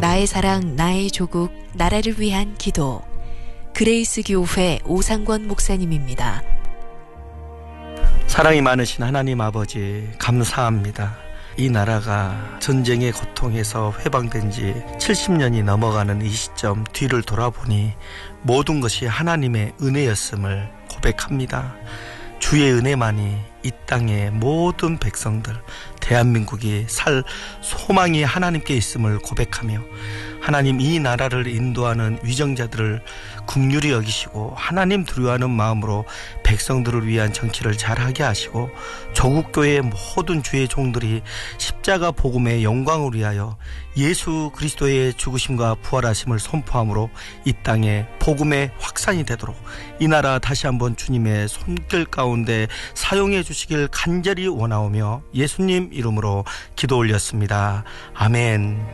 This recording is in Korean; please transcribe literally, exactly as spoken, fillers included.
나의 사랑, 나의 조국, 나라를 위한 기도. 그레이스 교회 오상권 목사님입니다. 사랑이 많으신 하나님 아버지, 감사합니다. 이 나라가 전쟁의 고통에서 해방된 지 칠십 년이 넘어가는 이 시점 뒤를 돌아보니 모든 것이 하나님의 은혜였음을 고백합니다. 주의 은혜만이 이 땅의 모든 백성들, 대한민국이 살 소망이 하나님께 있음을 고백하며 하나님 이 나라를 인도하는 위정자들을 긍휼히 여기시고 하나님 두려워하는 마음으로 백성들을 위한 정치를 잘하게 하시고 조국교회의 모든 주의 종들이 십자가 복음의 영광을 위하여 예수 그리스도의 죽으심과 부활하심을 선포함으로 이 땅에 복음의 확산이 되도록 이 나라 다시 한번 주님의 손길 가운데 사용해 주시길 간절히 원하오며 예수님 이름으로 기도 올렸습니다. 아멘.